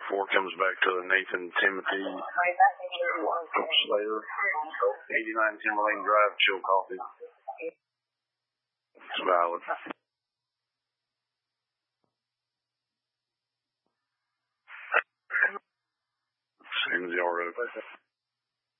4 comes back to the Nathan Timothy Slater, 89 Timberlane Drive, Chillicothe. It's valid. Same as y'all wrote.